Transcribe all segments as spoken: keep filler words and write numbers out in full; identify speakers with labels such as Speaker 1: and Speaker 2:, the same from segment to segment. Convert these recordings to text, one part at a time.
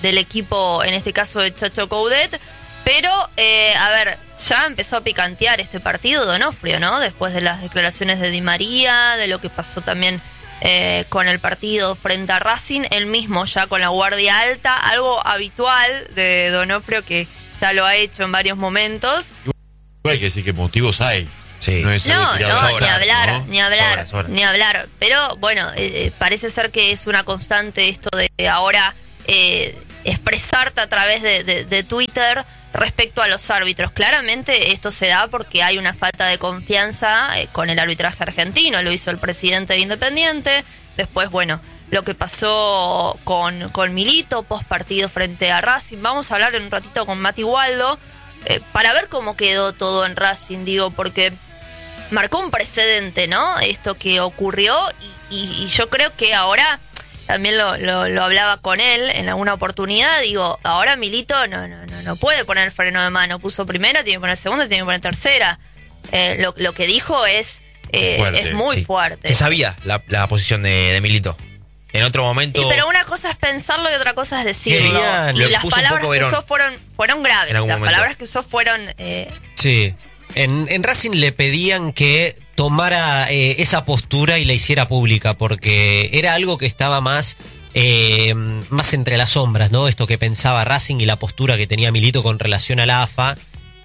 Speaker 1: del equipo, en este caso de Chacho Coudet. Pero, eh, a ver, ya empezó a picantear este partido Donofrio, ¿no? Después de las declaraciones de Di María, de lo que pasó también eh, con el partido frente a Racing, él mismo ya con la guardia alta, algo habitual de Donofrio que ya lo ha hecho en varios momentos.
Speaker 2: Hay que decir que motivos hay.
Speaker 1: Sí. No, es no, no
Speaker 2: horas,
Speaker 1: ni hablar,
Speaker 2: ¿no?
Speaker 1: ni hablar,
Speaker 2: horas, horas.
Speaker 1: ni hablar. Pero bueno, eh, parece ser que es una constante esto de ahora eh, expresarte a través de, de, de Twitter respecto a los árbitros. Claramente esto se da porque hay una falta de confianza eh, con el arbitraje argentino. Lo hizo el presidente de Independiente. Después, bueno, lo que pasó con, con Milito, post partido frente a Racing. Vamos a hablar en un ratito con Mati Waldo eh, para ver cómo quedó todo en Racing, digo, porque marcó un precedente, ¿no? Esto que ocurrió y, y, y yo creo que ahora, también lo, lo, lo hablaba con él en alguna oportunidad, digo, ahora Milito no, no, no, no puede poner el freno de mano, puso primera, tiene que poner segunda, tiene que poner tercera. Eh, lo, lo que dijo es, eh, fuerte, es muy sí. fuerte.
Speaker 3: Se sabía la, la posición de, de Milito. En otro momento...
Speaker 1: Sí, pero una cosa es pensarlo y otra cosa es decirlo.
Speaker 3: Sí,
Speaker 1: y las palabras que usó fueron, fueron graves. Las
Speaker 3: momento.
Speaker 1: palabras que usó fueron... Eh,
Speaker 4: sí. En, en Racing le pedían que tomara eh, esa postura y la hiciera pública, porque era algo que estaba más, eh, más entre las sombras, ¿no? Esto que pensaba Racing y la postura que tenía Milito con relación a la A F A.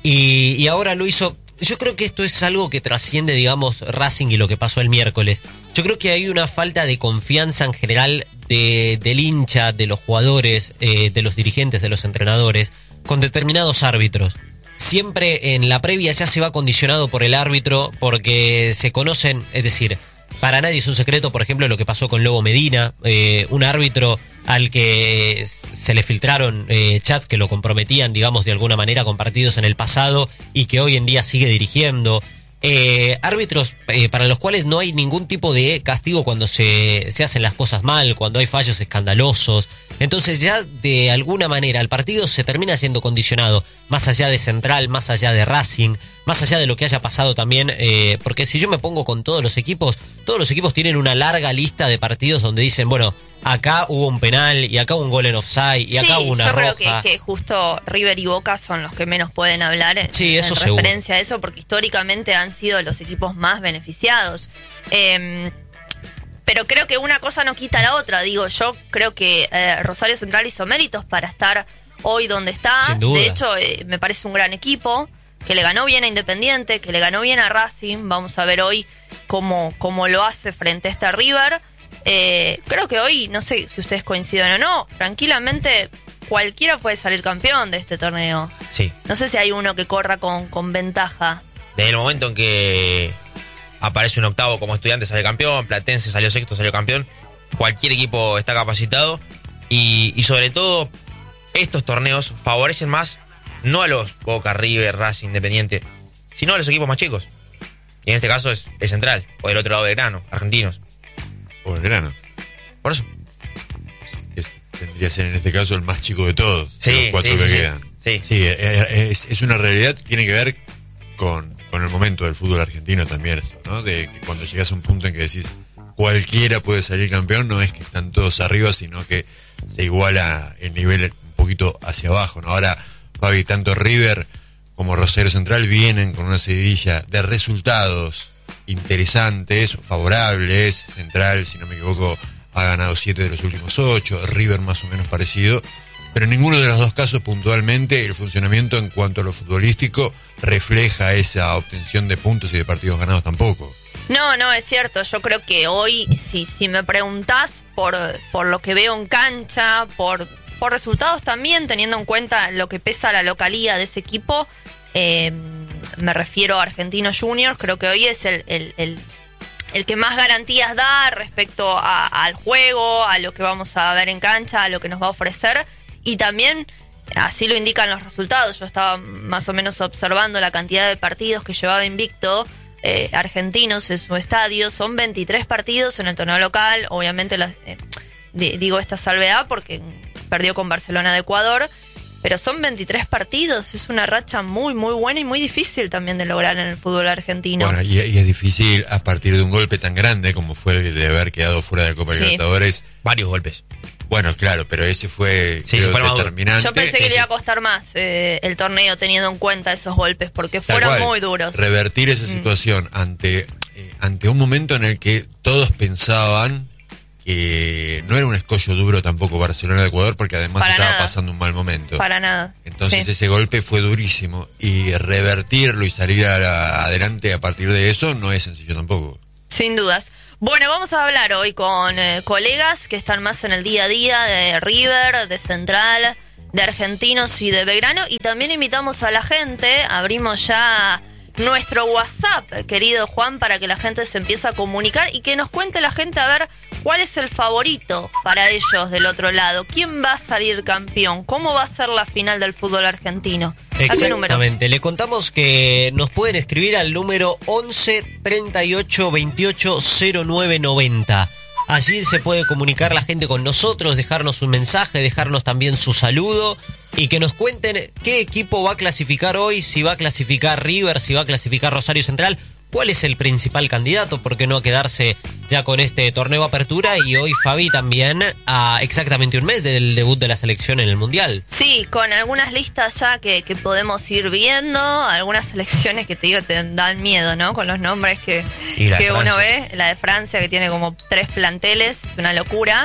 Speaker 4: Y, y ahora lo hizo... Yo creo que esto es algo que trasciende, digamos, Racing y lo que pasó el miércoles. Yo creo que hay una falta de confianza en general de, del hincha, de los jugadores, eh, de los dirigentes, de los entrenadores, con determinados árbitros. Siempre en la previa ya se va condicionado por el árbitro porque se conocen, es decir, para nadie es un secreto, por ejemplo, lo que pasó con Lobo Medina, eh, un árbitro al que se le filtraron eh, chats que lo comprometían, digamos, de alguna manera con partidos en el pasado y que hoy en día sigue dirigiendo. Eh, árbitros eh, para los cuales no hay ningún tipo de castigo cuando se, se hacen las cosas mal, cuando hay fallos escandalosos. Entonces ya de alguna manera el partido se termina siendo condicionado, más allá de Central, más allá de Racing, más allá de lo que haya pasado también, eh, porque si yo me pongo con todos los equipos, todos los equipos tienen una larga lista de partidos donde dicen, bueno, acá hubo un penal y acá hubo un gol en offside y acá
Speaker 1: sí,
Speaker 4: hubo una
Speaker 1: yo
Speaker 4: roja.
Speaker 1: creo que, que justo River y Boca son los que menos pueden hablar en,
Speaker 4: sí, eso
Speaker 1: en referencia a eso, porque históricamente han sido los equipos más beneficiados. Eh, pero creo que una cosa no quita la otra. Digo, yo creo que eh, Rosario Central hizo méritos para estar hoy donde está.
Speaker 4: Sin duda.
Speaker 1: De hecho, eh, me parece un gran equipo, que le ganó bien a Independiente, que le ganó bien a Racing. Vamos a ver hoy cómo, cómo lo hace frente a este River. Eh, creo que hoy, no sé si ustedes coinciden o no, tranquilamente cualquiera puede salir campeón de este torneo.
Speaker 3: Sí.
Speaker 1: No sé si hay uno que corra con, con ventaja.
Speaker 3: Desde el momento en que aparece un octavo como Estudiantes sale campeón, Platense salió sexto, salió campeón, cualquier equipo está capacitado y, y sobre todo estos torneos favorecen más no a los Boca, River, Racing, Independiente, sino a los equipos más chicos. Y en este caso es, es Central, o del otro lado de Grano, Argentinos.
Speaker 2: O Belgrano.
Speaker 3: Por eso.
Speaker 2: Es, tendría que ser en este caso el más chico de todos,
Speaker 3: sí,
Speaker 2: de los cuatro
Speaker 3: sí,
Speaker 2: que
Speaker 3: sí,
Speaker 2: quedan.
Speaker 3: Sí,
Speaker 2: sí es, es una realidad que tiene que ver con, con el momento del fútbol argentino también, esto, ¿no? De que cuando llegas a un punto en que decís cualquiera puede salir campeón, no es que están todos arriba, sino que se iguala el nivel un poquito hacia abajo, ¿no? Ahora, Fabi, tanto River como Rosario Central vienen con una seguidilla de resultados interesantes, favorables. Central, si no me equivoco, ha ganado siete de los últimos ocho, River más o menos parecido, pero en ninguno de los dos casos puntualmente el funcionamiento en cuanto a lo futbolístico refleja esa obtención de puntos y de partidos ganados tampoco.
Speaker 1: No, no, es cierto. Yo creo que hoy, si, si me preguntás por, por lo que veo en cancha, por, por resultados también, teniendo en cuenta lo que pesa la localía de ese equipo, eh, me refiero a Argentinos Juniors, creo que hoy es el, el, el, el que más garantías da respecto a, al juego, a lo que vamos a ver en cancha, a lo que nos va a ofrecer, y también así lo indican los resultados. Yo estaba más o menos observando la cantidad de partidos que llevaba invicto eh, Argentinos en su estadio. Son veintitrés partidos en el torneo local, obviamente la, eh, digo esta salvedad porque perdió con Barcelona de Ecuador, pero son veintitrés partidos, es una racha muy, muy buena y muy difícil también de lograr en el fútbol argentino.
Speaker 2: Bueno, y, y es difícil a partir de un golpe tan grande como fue el de haber quedado fuera de Copa
Speaker 1: Sí.
Speaker 2: Libertadores.
Speaker 3: Varios golpes.
Speaker 2: Bueno, claro, pero ese fue,
Speaker 3: Sí,
Speaker 2: creo,
Speaker 3: fue el más duro.
Speaker 2: determinante.
Speaker 1: Yo pensé que le
Speaker 2: Ese-
Speaker 1: iba a costar más eh, el torneo teniendo en cuenta esos golpes, porque
Speaker 2: Tal
Speaker 1: fueron
Speaker 2: cual.
Speaker 1: muy duros.
Speaker 2: Revertir esa situación ante, eh, ante un momento en el que todos pensaban que no era un escollo duro tampoco Barcelona de Ecuador, porque además
Speaker 1: Para
Speaker 2: estaba
Speaker 1: nada.
Speaker 2: pasando un mal momento.
Speaker 1: Para nada.
Speaker 2: Entonces
Speaker 1: Sí.
Speaker 2: ese golpe fue durísimo y revertirlo y salir a la- adelante a partir de eso no es sencillo tampoco.
Speaker 1: Sin dudas. Bueno, vamos a hablar hoy con eh, colegas que están más en el día a día de River, de Central, de Argentinos y de Belgrano. Y también invitamos a la gente, abrimos ya nuestro WhatsApp, querido Juan, para que la gente se empiece a comunicar y que nos cuente la gente a ver cuál es el favorito para ellos del otro lado. ¿Quién va a salir campeón? ¿Cómo va a ser la final del fútbol argentino? ¿A qué número?
Speaker 4: Exactamente. Le contamos que nos pueden escribir al número once treinta y ocho veintiocho cero nueve noventa. Allí se puede comunicar la gente con nosotros, dejarnos un mensaje, dejarnos también su saludo y que nos cuenten qué equipo va a clasificar hoy, si va a clasificar River, si va a clasificar Rosario Central, cuál es el principal candidato, por qué no quedarse ya con este torneo apertura. Y hoy Fabi también a exactamente un mes del debut de la selección en el Mundial.
Speaker 1: Sí, con algunas listas ya que, que podemos ir viendo, algunas selecciones que te digo te dan miedo, ¿no? Con los nombres que,
Speaker 3: Y la de
Speaker 1: que uno
Speaker 3: Francia.
Speaker 1: ve, la de Francia que tiene como tres planteles, es una locura.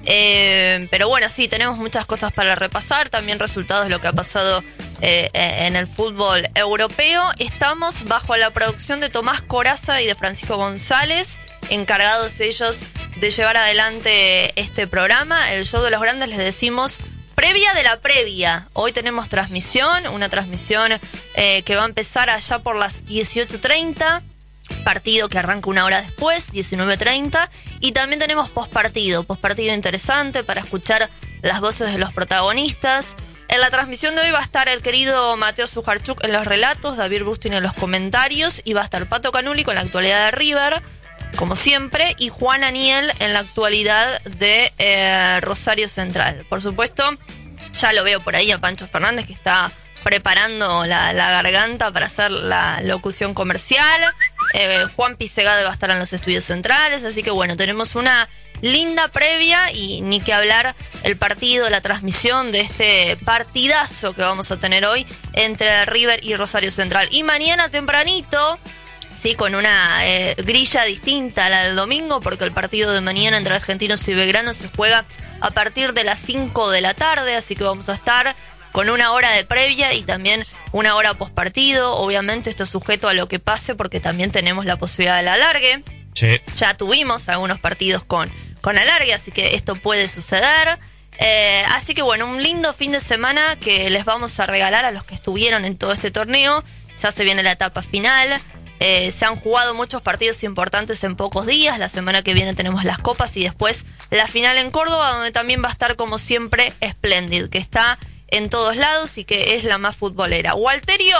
Speaker 1: Eh, pero bueno, sí, tenemos muchas cosas para repasar, también resultados de lo que ha pasado eh, en el fútbol europeo. Estamos bajo la producción de Tomás Coraza y de Francisco González, encargados ellos de llevar adelante este programa. El Show de los Grandes, les decimos, previa de la previa. Hoy tenemos transmisión, una transmisión eh, que va a empezar allá por las dieciocho treinta. Partido que arranca una hora después, diecinueve treinta, y también tenemos postpartido, postpartido interesante para escuchar las voces de los protagonistas. En la transmisión de hoy va a estar el querido Mateo Sujarchuk en los relatos, David Bustin en los comentarios, y va a estar Pato Canuli con la actualidad de River, como siempre, y Juan Aniel en la actualidad de eh, Rosario Central. Por supuesto, ya lo veo por ahí a Pancho Fernández, que está preparando la, la garganta para hacer la locución comercial. Eh, Juan Pisegade va a estar en los estudios centrales, así que bueno, tenemos una linda previa y ni que hablar el partido, la transmisión de este partidazo que vamos a tener hoy entre River y Rosario Central. Y mañana tempranito, sí, con una eh, grilla distinta a la del domingo, porque el partido de mañana entre Argentinos y Belgrano se juega a partir de las cinco de la tarde, así que vamos a estar con una hora de previa y también una hora postpartido. Obviamente esto es sujeto a lo que pase, porque también tenemos la posibilidad del alargue.
Speaker 4: Sí.
Speaker 1: Ya tuvimos algunos partidos con, con alargue, así que esto puede suceder. Eh, así que bueno, un lindo fin de semana que les vamos a regalar a los que estuvieron en todo este torneo. Ya se viene la etapa final. Eh, se han jugado muchos partidos importantes en pocos días. La semana que viene tenemos las copas y después la final en Córdoba, donde también va a estar como siempre Splendid, que está en todos lados y que es la más futbolera. Walterio,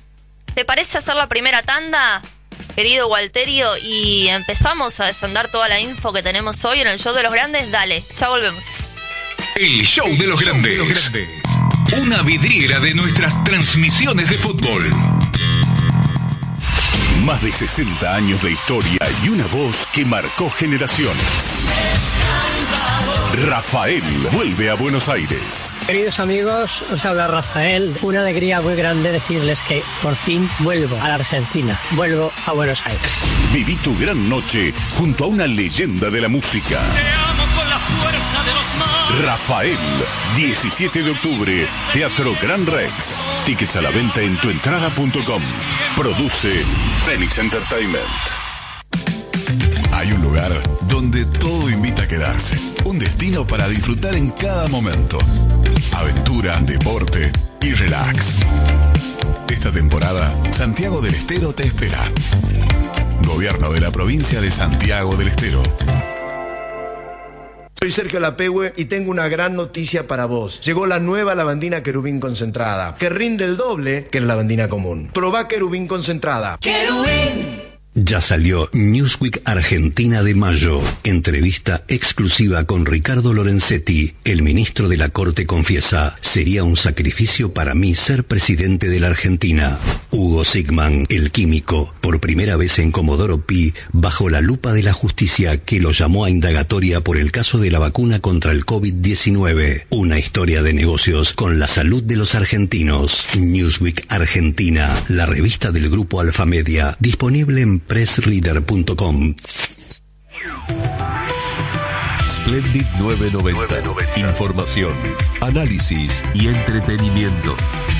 Speaker 1: ¿te parece hacer la primera tanda, querido Walterio? Y empezamos a desandar toda la info que tenemos hoy en el Show de los Grandes. Dale, ya volvemos.
Speaker 5: El Show de los Grandes. Una vidriera de nuestras transmisiones de fútbol.
Speaker 6: Más de sesenta años de historia y una voz que marcó generaciones. Rafael vuelve a Buenos Aires.
Speaker 7: Queridos amigos, os habla Rafael. Una alegría muy grande decirles que por fin vuelvo a la Argentina. Vuelvo a Buenos Aires.
Speaker 6: Viví tu gran noche junto a una leyenda de la música.
Speaker 8: Te amo con la fuerza de los mares.
Speaker 6: Rafael, diecisiete de octubre, Teatro Gran Rex. Tickets a la venta en tuentrada punto com. Produce Phoenix Entertainment. Hay un lugar donde todo invita a quedarse. Un destino para disfrutar en cada momento. Aventura, deporte y relax. Esta temporada, Santiago del Estero te espera. Gobierno de la provincia de Santiago del Estero.
Speaker 9: Soy Sergio Lapehue y tengo una gran noticia para vos. Llegó la nueva lavandina Querubín concentrada, que rinde el doble que la lavandina común. Probá Querubín concentrada.
Speaker 8: Querubín
Speaker 10: Ya salió Newsweek Argentina de mayo. Entrevista exclusiva con Ricardo Lorenzetti. El ministro de la Corte confiesa: sería un sacrificio para mí ser presidente de la Argentina. Hugo Sigman, el químico, por primera vez en Comodoro Pi, bajo la lupa de la justicia que lo llamó a indagatoria por el caso de la vacuna contra el COVID diecinueve. Una historia de negocios con la salud de los argentinos. Newsweek Argentina, la revista del grupo Alfamedia, disponible en press reader punto com.
Speaker 11: Splendid novecientos noventa. Información, análisis y entretenimiento.